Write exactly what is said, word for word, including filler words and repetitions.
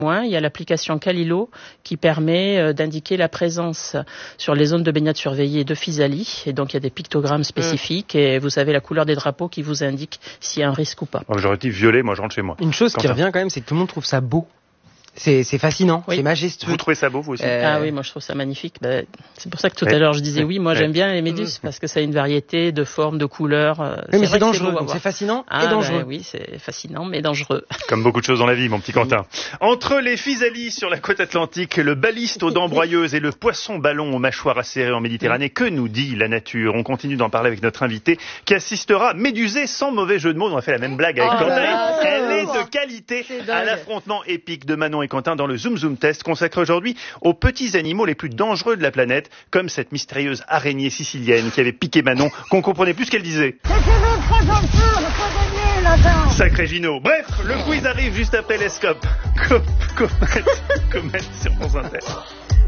Il y a l'application Calilo qui permet d'indiquer la présence sur les zones de baignade surveillées de physalie. Et donc, il y a des pictogrammes spécifiques mmh. et vous avez la couleur des drapeaux qui vous indique s'il y a un risque ou pas. Oh, j'aurais dit violet, moi je rentre chez moi. Une chose Quand qui ça... revient quand même, c'est que tout le monde trouve ça beau. C'est, c'est fascinant, oui. C'est majestueux. Vous trouvez ça beau, vous aussi? euh... Ah oui, moi je trouve ça magnifique. Ben, c'est pour ça que tout ouais. à l'heure je disais oui, moi ouais. j'aime bien les méduses parce que ça a une variété de formes, de couleurs. Euh, oui, c'est mais c'est dangereux, c'est, c'est fascinant ah, et dangereux. Ben, oui, c'est fascinant mais dangereux. Comme beaucoup de choses dans la vie, mon petit Quentin. Entre les physalies sur la côte atlantique, le baliste aux dents broyeuses et le poisson ballon aux mâchoires acérées en Méditerranée, que nous dit la nature? On continue d'en parler avec notre invité qui assistera médusé sans mauvais jeu de mots. On a fait la même blague avec oh Quentin. Là, Elle est de qualité à l'affrontement épique de Manon et Quentin dans le Zoom Zoom Test consacré aujourd'hui aux petits animaux les plus dangereux de la planète, comme cette mystérieuse araignée sicilienne qui avait piqué Manon, qu'on comprenait plus ce qu'elle disait. Sacré Gino. Bref, le quiz arrive juste après les scopes. Comète sur France Inter.